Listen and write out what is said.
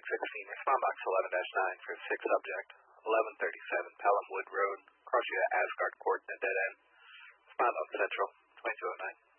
16, respond box 11-9 for 6 subject, 1137 Pelham Wood Road, crossing at Asgard Court and dead end. Respond on Central, 2209.